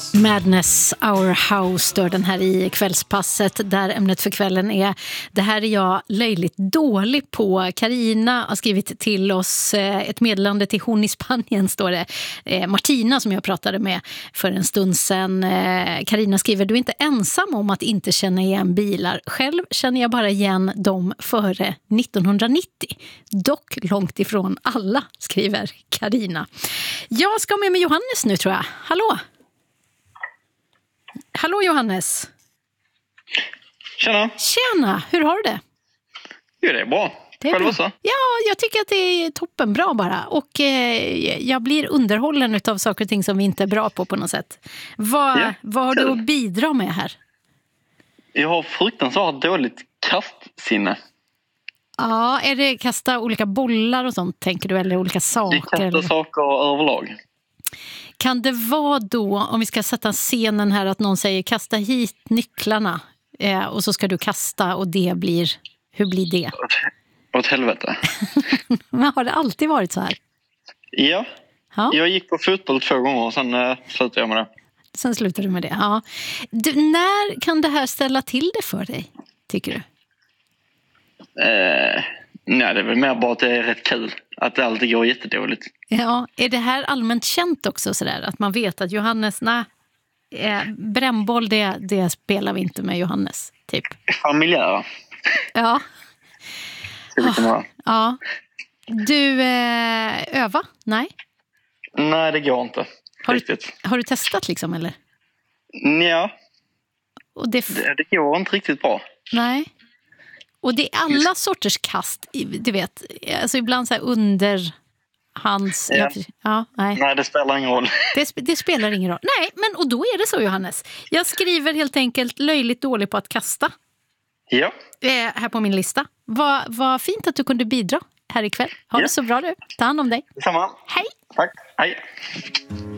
Madness Our House står den här i kvällspasset där ämnet för kvällen är det här är jag löjligt dålig på. Carina har skrivit till oss ett meddelande till hon i Spanien står det. Martina som jag pratade med för en stund sedan. Carina skriver, du är inte ensam om att inte känna igen bilar. Själv känner jag bara igen dem före 1990. Dock långt ifrån alla, skriver Carina. Jag ska med Johannes nu tror jag. Hallå? Hallå Johannes. Tjena. Tjena, hur har du det? Jo, det är bra. Själv också? Ja, jag tycker att det är toppenbra bara. Och jag blir underhållen av saker och ting som vi inte är bra på något sätt. Vad har du att bidra med här? Jag har fruktansvärt dåligt kastsinne. Ja, är det kasta olika bollar och sånt tänker du? Eller olika saker? Det kastar saker överlag. Kan det vara då, om vi ska sätta scenen här, att någon säger kasta hit nycklarna och så ska du kasta och det blir, hur blir det? Åt helvete. Men har det alltid varit så här? Ja. Jag gick på fotboll 2 gånger och sen slutade jag med det. Sen slutade du med det, ja. När kan det här ställa till det för dig, tycker du? Nej, det är väl mer bara att det är rätt kul. Att det alltid går jättedåligt. Ja, är det här allmänt känt också sådär? Att man vet att Johannes, brännboll det spelar vi inte med Johannes, typ. Familjära. Ja. Ja. Ja. Du, öva? Nej? Nej, det går inte. Har du testat liksom, eller? Ja. Och det går inte riktigt bra. Nej. Och det är alla sorters kast, du vet. Alltså ibland så här underhands... Ja, nej, det spelar ingen roll. Det spelar ingen roll. Nej, men och då är det så, Johannes. Jag skriver helt enkelt löjligt dålig på att kasta. Ja. Här på min lista. Vad fint att du kunde bidra här ikväll. Ha det så bra du. Ta hand om dig. Detsamma. Hej. Tack. Hej.